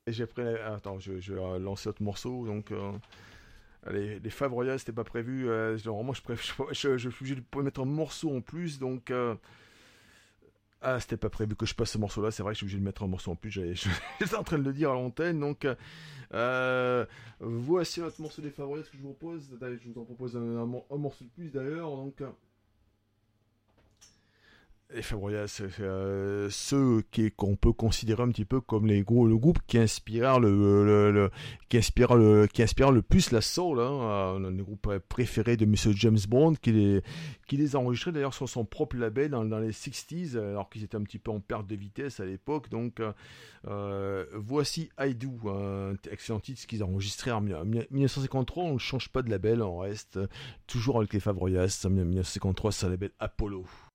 Et j'ai pris. Attends, je vais lancer autre morceau. Donc, les Five Royals, c'était pas prévu. Normalement, je suis obligé de mettre un morceau en plus. Donc, c'était pas prévu que je passe ce morceau-là. C'est vrai que je suis obligé de mettre un morceau en plus. J'étais en train de le dire à l'antenne. Donc, voici notre morceau des Five Royals que je vous propose. D'ailleurs, je vous en propose un morceau de plus d'ailleurs. Donc, les Fab Royal, c'est ceux qu'on peut considérer un petit peu comme le groupe qui inspire qui inspire le plus la soul. Hein, un des groupes préférés de Monsieur James Bond, qui les a enregistrés d'ailleurs sur son propre label dans les 60s, alors qu'ils étaient un petit peu en perte de vitesse à l'époque. Donc, voici I Do, un excellent titre qu'ils ont enregistré en 1953. On ne change pas de label, on reste toujours avec les Fab Royal. En 1953, c'est un label Apollo.